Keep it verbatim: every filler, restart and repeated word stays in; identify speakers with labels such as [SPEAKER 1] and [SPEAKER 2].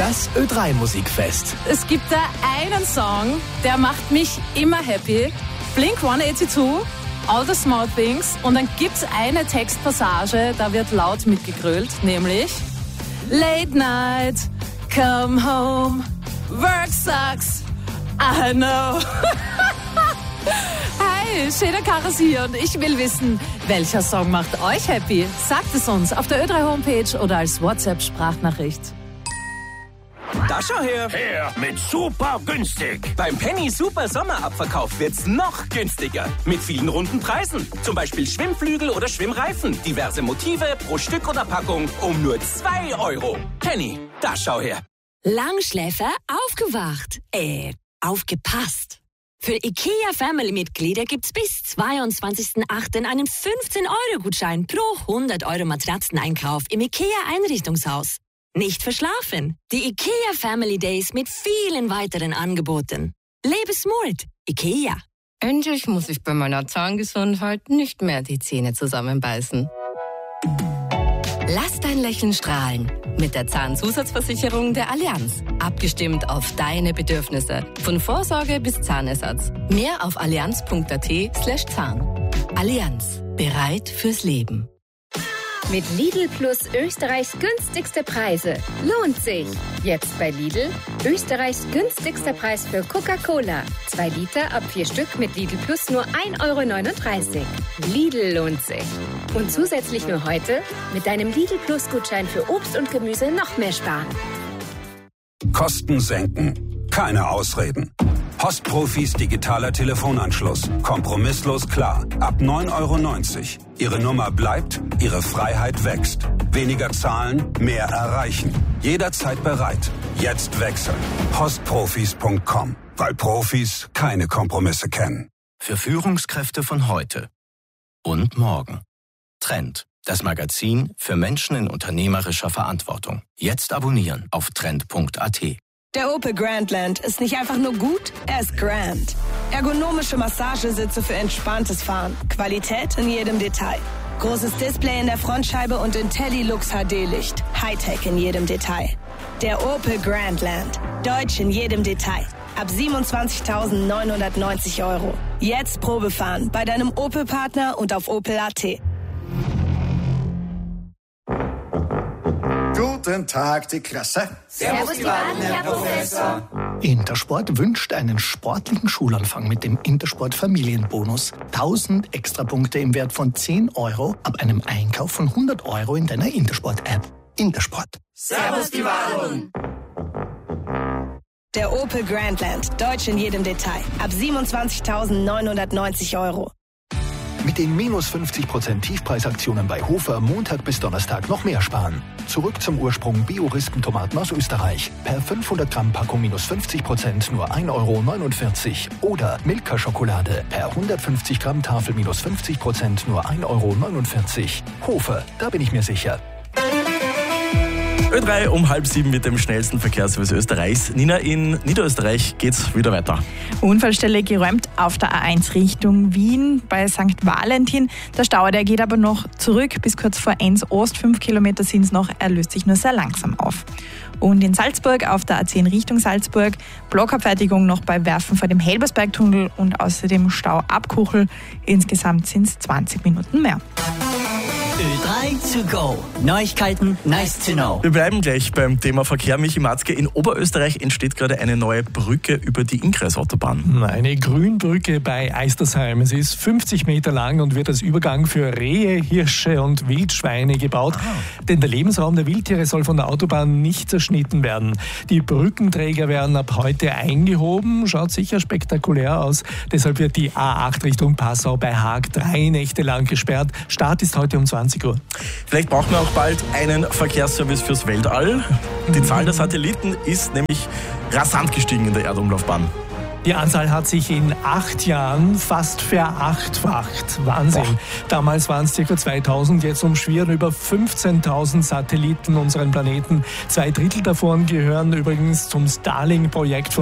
[SPEAKER 1] Das Ö drei Musikfest.
[SPEAKER 2] Es gibt da einen Song, der macht mich immer happy. Blink hundertzweiundachtzig, All the Small Things. Und dann gibt's eine Textpassage, da wird laut mitgegrölt, nämlich Late Night, come home, work sucks, I know. Hi, Schöner Karas hier und ich will wissen, welcher Song macht euch happy? Sagt es uns auf der Ö drei Homepage oder als WhatsApp-Sprachnachricht.
[SPEAKER 3] Da schau her.
[SPEAKER 4] Her mit super günstig.
[SPEAKER 3] Beim Penny Super Sommerabverkauf wird's noch günstiger. Mit vielen runden Preisen. Zum Beispiel Schwimmflügel oder Schwimmreifen. Diverse Motive pro Stück oder Packung um nur zwei Euro. Penny, da schau her.
[SPEAKER 5] Langschläfer aufgewacht. Äh, aufgepasst. Für IKEA Family-Mitglieder gibt's bis zweiundzwanzigsten achten einen fünfzehn Euro Gutschein pro hundert Euro Matratzeneinkauf im IKEA-Einrichtungshaus. Nicht verschlafen. Die IKEA Family Days mit vielen weiteren Angeboten. Lebe smart. IKEA.
[SPEAKER 6] Endlich muss ich bei meiner Zahngesundheit nicht mehr die Zähne zusammenbeißen. Lass dein Lächeln strahlen. Mit der Zahnzusatzversicherung der Allianz. Abgestimmt auf deine Bedürfnisse. Von Vorsorge bis Zahnersatz. Mehr auf allianz.at slash Zahn. Allianz. Bereit fürs Leben.
[SPEAKER 7] Mit Lidl Plus Österreichs günstigste Preise. Lohnt sich. Jetzt bei Lidl Österreichs günstigster Preis für Coca-Cola. Zwei Liter ab vier Stück mit Lidl Plus nur ein Euro neununddreißig. Lidl lohnt sich. Und zusätzlich nur heute mit deinem Lidl Plus Gutschein für Obst und Gemüse noch mehr sparen.
[SPEAKER 8] Kosten senken. Keine Ausreden. Postprofis digitaler Telefonanschluss. Kompromisslos klar. Ab neun Euro neunzig. Ihre Nummer bleibt, Ihre Freiheit wächst. Weniger zahlen, mehr erreichen. Jederzeit bereit. Jetzt wechseln. postprofis punkt com. Weil Profis keine Kompromisse kennen.
[SPEAKER 1] Für Führungskräfte von heute und morgen. Trend. Das Magazin für Menschen in unternehmerischer Verantwortung. Jetzt abonnieren auf trend punkt at.
[SPEAKER 9] Der Opel Grandland ist nicht einfach nur gut, er ist grand. Ergonomische Massagesitze für entspanntes Fahren. Qualität in jedem Detail. Großes Display in der Frontscheibe und IntelliLux H D-Licht. Hightech in jedem Detail. Der Opel Grandland. Deutsch in jedem Detail. Ab siebenundzwanzigtausendneunhundertneunzig Euro. Jetzt Probefahren bei deinem Opel-Partner und auf opel punkt at.
[SPEAKER 10] Guten Tag, die Klasse.
[SPEAKER 11] Servus, die Wahlen, Herr Professor.
[SPEAKER 12] Intersport wünscht einen sportlichen Schulanfang mit dem Intersport Familienbonus. tausend Extrapunkte im Wert von zehn Euro ab einem Einkauf von hundert Euro in deiner Intersport-App. Intersport.
[SPEAKER 11] Servus, die Wahlen.
[SPEAKER 9] Der Opel Grandland. Deutsch in jedem Detail. Ab siebenundzwanzigtausendneunhundertneunzig Euro.
[SPEAKER 13] Mit den minus fünfzig Prozent Tiefpreisaktionen bei Hofer Montag bis Donnerstag noch mehr sparen. Zurück zum Ursprung Bio-Rispen-Tomaten aus Österreich. Per fünfhundert Gramm Packung minus fünfzig Prozent nur ein Euro neunundvierzig. Oder Milka-Schokolade. Per hundertfünfzig Gramm Tafel minus fünfzig Prozent nur ein Euro neunundvierzig. Hofer, da bin ich mir sicher.
[SPEAKER 14] Ö drei um halb sieben mit dem schnellsten Verkehrsservice Österreichs. Nina, in Niederösterreich geht's wieder weiter.
[SPEAKER 15] Unfallstelle geräumt auf der A eins Richtung Wien bei Sankt Valentin. Der Stau, der geht aber noch zurück bis kurz vor Enns Ost. Fünf Kilometer sind es noch, er löst sich nur sehr langsam auf. Und in Salzburg auf der A zehn Richtung Salzburg Blockabfertigung noch bei Werfen vor dem Helbersbergtunnel und außerdem Stau ab Kuchel. Insgesamt sind es zwanzig Minuten mehr.
[SPEAKER 16] Ö drei to go. Neuigkeiten, nice to know.
[SPEAKER 14] Wir bleiben gleich beim Thema Verkehr. Michi Matzke, in Oberösterreich entsteht gerade eine neue Brücke über die Innkreisautobahn.
[SPEAKER 17] Eine Grünbrücke bei Eistersheim. Es ist fünfzig Meter lang und wird als Übergang für Rehe, Hirsche und Wildschweine gebaut. Ah. Denn der Lebensraum der Wildtiere soll von der Autobahn nicht zerschnitten werden. Die Brückenträger werden ab heute eingehoben. Schaut sicher spektakulär aus. Deshalb wird die A acht Richtung Passau bei Haag drei Nächte lang gesperrt. Start ist heute um zwanzig Uhr.
[SPEAKER 14] Vielleicht brauchen wir auch bald einen Verkehrsservice fürs Weltall. Die Zahl der Satelliten ist nämlich rasant gestiegen in der Erdumlaufbahn.
[SPEAKER 17] Die Anzahl hat sich in acht Jahren fast verachtfacht. Wahnsinn. Boah. Damals waren es ca. zweitausend, jetzt umschwirren über fünfzehntausend Satelliten unseren Planeten. Zwei Drittel davon gehören übrigens zum Starlink-Projekt von